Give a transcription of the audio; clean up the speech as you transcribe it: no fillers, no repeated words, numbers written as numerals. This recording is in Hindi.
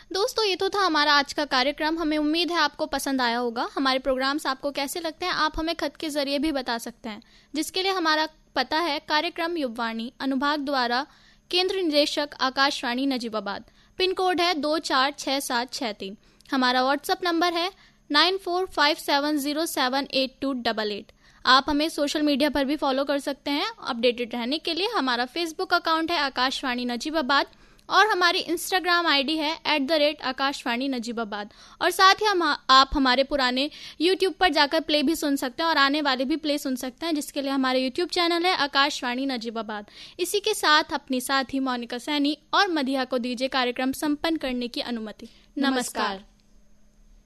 दोस्तों, ये तो था हमारा आज का कार्यक्रम। हमें उम्मीद है आपको पसंद आया होगा। हमारे प्रोग्राम्स आपको कैसे लगते हैं आप हमें खत के जरिए भी बता सकते हैं, जिसके लिए हमारा पता है कार्यक्रम युववाणी, अनुभाग द्वारा, केंद्र निदेशक आकाशवाणी नजीबाबाद। पिन कोड है 246763। हमारा व्हाट्सएप नंबर है 9457078288। आप हमें सोशल मीडिया पर भी फॉलो कर सकते हैं अपडेटेड रहने के लिए। हमारा फेसबुक अकाउंट है आकाशवाणी नजीबाबाद और हमारी इंस्टाग्राम आईडी है @आकाशवाणी नजीबाबाद। और साथ ही आप हमारे पुराने यूट्यूब पर जाकर प्ले भी सुन सकते हैं और आने वाले भी प्ले सुन सकते हैं, जिसके लिए हमारे यूट्यूब चैनल है आकाशवाणी नजीबाबाद। इसी के साथ अपनी साथी मोनिका सैनी और मधिया को दीजिए कार्यक्रम संपन्न करने की अनुमति। नमस्कार।